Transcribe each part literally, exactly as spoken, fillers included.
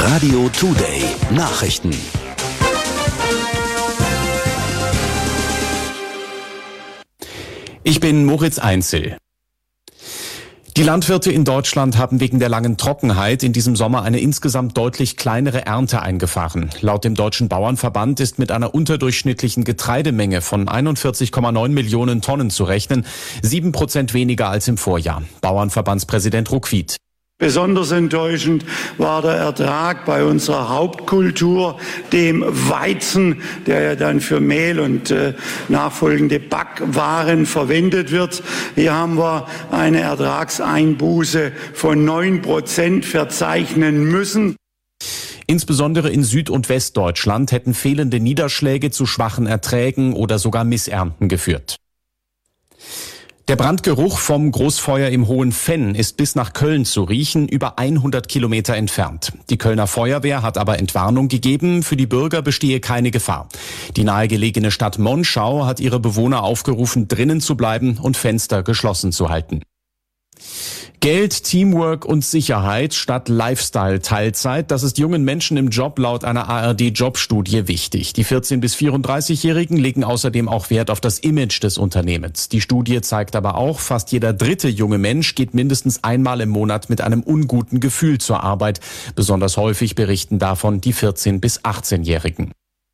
Radio Today Nachrichten. Ich bin Moritz Einzel. Die Landwirte in Deutschland haben wegen der langen Trockenheit in diesem Sommer eine insgesamt deutlich kleinere Ernte eingefahren. Laut dem Deutschen Bauernverband ist mit einer unterdurchschnittlichen Getreidemenge von einundvierzig Komma neun Millionen Tonnen zu rechnen, sieben Prozent weniger als im Vorjahr. Bauernverbandspräsident Ruckwied. Besonders enttäuschend war der Ertrag bei unserer Hauptkultur, dem Weizen, der ja dann für Mehl und äh, nachfolgende Backwaren verwendet wird. Hier haben wir eine Ertragseinbuße von neun Prozent verzeichnen müssen. Insbesondere in Süd- und Westdeutschland hätten fehlende Niederschläge zu schwachen Erträgen oder sogar Missernten geführt. Der Brandgeruch vom Großfeuer im Hohenfenn ist bis nach Köln zu riechen, über hundert Kilometer entfernt. Die Kölner Feuerwehr hat aber Entwarnung gegeben, für die Bürger bestehe keine Gefahr. Die nahegelegene Stadt Monschau hat ihre Bewohner aufgerufen, drinnen zu bleiben und Fenster geschlossen zu halten. Geld, Teamwork und Sicherheit statt Lifestyle-Teilzeit, das ist jungen Menschen im Job laut einer A R D-Jobstudie wichtig. Die vierzehn- bis vierunddreißigjährigen legen außerdem auch Wert auf das Image des Unternehmens. Die Studie zeigt aber auch, fast jeder dritte junge Mensch geht mindestens einmal im Monat mit einem unguten Gefühl zur Arbeit. Besonders häufig berichten davon die vierzehn- bis achtzehnjährigen.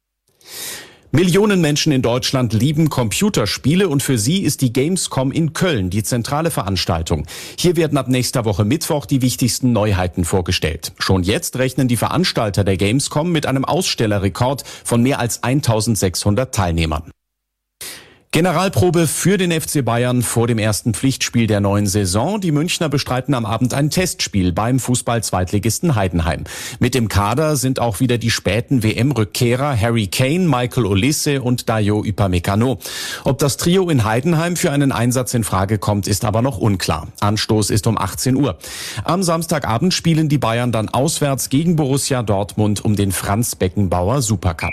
Millionen Menschen in Deutschland lieben Computerspiele und für sie ist die Gamescom in Köln die zentrale Veranstaltung. Hier werden ab nächster Woche Mittwoch die wichtigsten Neuheiten vorgestellt. Schon jetzt rechnen die Veranstalter der Gamescom mit einem Ausstellerrekord von mehr als eintausendsechshundert Teilnehmern. Generalprobe für den F C Bayern vor dem ersten Pflichtspiel der neuen Saison. Die Münchner bestreiten am Abend ein Testspiel beim Fußball-Zweitligisten Heidenheim. Mit dem Kader sind auch wieder die späten W M-Rückkehrer Harry Kane, Michael Olise und Dayo Upamecano. Ob das Trio in Heidenheim für einen Einsatz in Frage kommt, ist aber noch unklar. Anstoß ist um achtzehn Uhr. Am Samstagabend spielen die Bayern dann auswärts gegen Borussia Dortmund um den Franz Beckenbauer Supercup.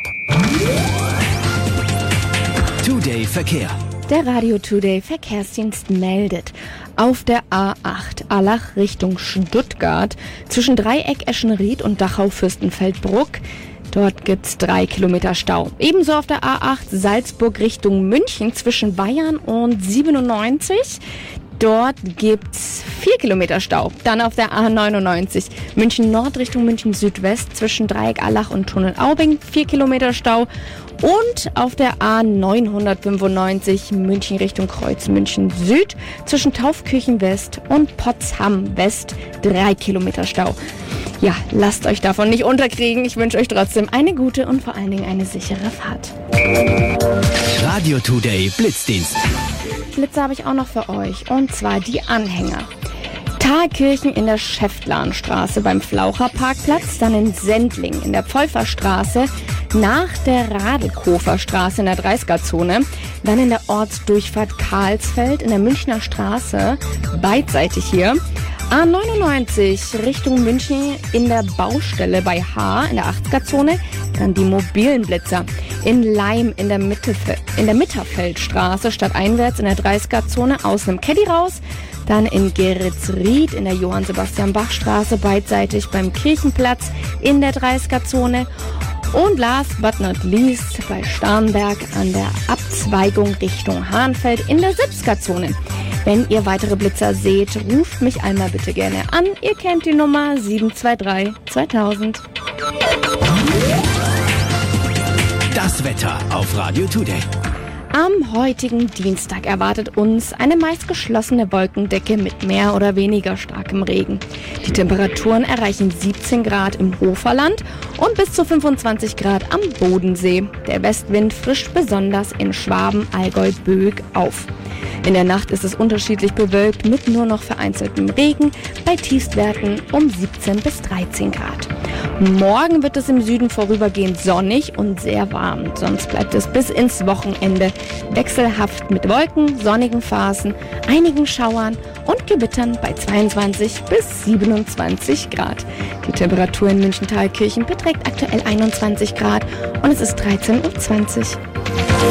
Today Verkehr. Der Radio Today Verkehrsdienst meldet. Auf der A acht Allach Richtung Stuttgart zwischen Dreieck Eschenried und Dachau-Fürstenfeldbruck. Dort gibt's drei Kilometer Stau. Ebenso auf der A acht Salzburg Richtung München zwischen Bayern und siebenundneunzig. Dort gibt's vier Kilometer Stau. Dann auf der A neunundneunzig München Nord Richtung München Südwest zwischen Dreieck Allach und Tunnel Aubing vier Kilometer Stau. Und auf der A neunhundertfünfundneunzig München Richtung Kreuz München Süd zwischen Taufkirchen West und Potsdam West drei Kilometer Stau. Ja, lasst euch davon nicht unterkriegen. Ich wünsche euch trotzdem eine gute und vor allen Dingen eine sichere Fahrt. Radio Today Blitzdienst. Blitze habe ich auch noch für euch, und zwar die Anhänger. Thalkirchen in der Schäftlarnstraße beim Flaucherparkplatz, dann in Sendling in der Pfeuferstraße, nach der Radekofer-Straße in der dreißiger-Zone, dann in der Ortsdurchfahrt Karlsfeld in der Münchner Straße, beidseitig hier, A neunundneunzig Richtung München in der Baustelle bei H in der achtziger-Zone, dann die mobilen Blitzer in Leim in der, Mittelfe- in der Mitterfeldstraße stadteinwärts in der dreißiger-Zone außen im Caddy raus, dann in Geretsried in der Johann-Sebastian-Bach-Straße beidseitig beim Kirchenplatz in der dreißiger-Zone und last but not least bei Starnberg an der Abzweigung Richtung Hahnfeld in der siebziger-Zone. Wenn ihr weitere Blitzer seht, ruft mich einmal bitte gerne an. Ihr kennt die Nummer sieben zwei drei zweitausend. Das Wetter auf Radio Today. Am heutigen Dienstag erwartet uns eine meist geschlossene Wolkendecke mit mehr oder weniger starkem Regen. Die Temperaturen erreichen siebzehn Grad im Hoferland und bis zu fünfundzwanzig Grad am Bodensee. Der Westwind frischt besonders in Schwaben, Allgäu, Böig auf. In der Nacht ist es unterschiedlich bewölkt mit nur noch vereinzeltem Regen bei Tiefstwerten um siebzehn bis dreizehn Grad. Morgen wird es im Süden vorübergehend sonnig und sehr warm. Sonst bleibt es bis ins Wochenende wechselhaft mit Wolken, sonnigen Phasen, einigen Schauern und Gewittern bei zweiundzwanzig bis siebenundzwanzig Grad. Die Temperatur in München-Thalkirchen beträgt aktuell einundzwanzig Grad und es ist dreizehn Uhr zwanzig.